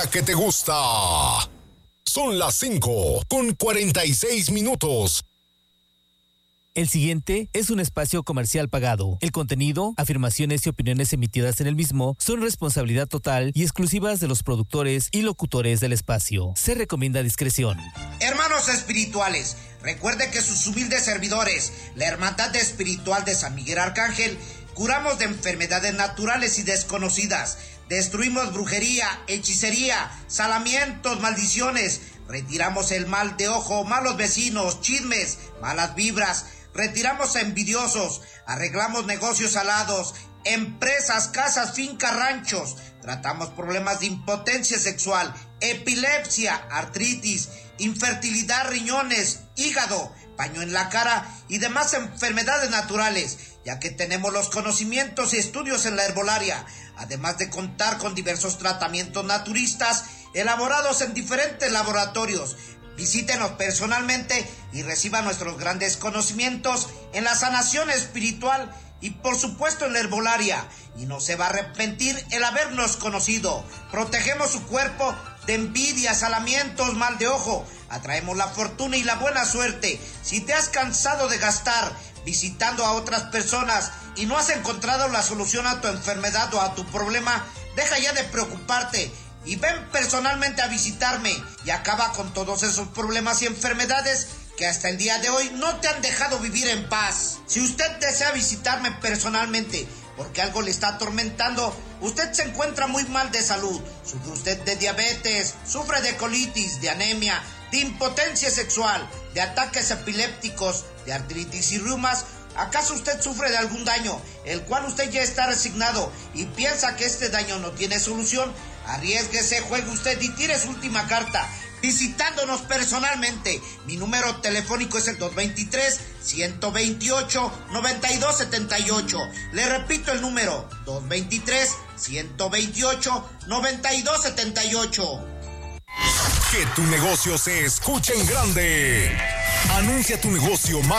Que te gusta. Son las 5:46. El siguiente es un espacio comercial pagado. El contenido, afirmaciones y opiniones emitidas en el mismo son responsabilidad total y exclusivas de los productores y locutores del espacio. Se recomienda discreción. Hermanos espirituales, recuerde que sus humildes servidores, la Hermandad Espiritual de San Miguel Arcángel, curamos de enfermedades naturales y desconocidas. Destruimos brujería, hechicería, salamientos, maldiciones. Retiramos el mal de ojo, malos vecinos, chismes, malas vibras. Retiramos a envidiosos. Arreglamos negocios alados, empresas, casas, fincas, ranchos. Tratamos problemas de impotencia sexual, epilepsia, artritis, infertilidad, riñones, hígado, paño en la cara y demás enfermedades naturales, ya que tenemos los conocimientos y estudios en la herbolaria, además de contar con diversos tratamientos naturistas elaborados en diferentes laboratorios. Visítenos personalmente y reciba nuestros grandes conocimientos en la sanación espiritual y por supuesto en la herbolaria, y no se va a arrepentir el habernos conocido. Protegemos su cuerpo de envidia, salamientos, mal de ojo. Atraemos la fortuna y la buena suerte. Si te has cansado de gastar visitando a otras personas y no has encontrado la solución a tu enfermedad o a tu problema, deja ya de preocuparte y ven personalmente a visitarme y acaba con todos esos problemas y enfermedades que hasta el día de hoy no te han dejado vivir en paz. Si usted desea visitarme personalmente porque algo le está atormentando, usted se encuentra muy mal de salud, sufre usted de diabetes, sufre de colitis, de anemia, de impotencia sexual, de ataques epilépticos, de artritis y reumas, ¿acaso usted sufre de algún daño, el cual usted ya está resignado y piensa que este daño no tiene solución? Arriésguese, juegue usted y tire su última carta visitándonos personalmente. Mi número telefónico es el 223-128-9278. Le repito el número, 223-128-9278. Que tu negocio se escuche en grande. Anuncia tu negocio más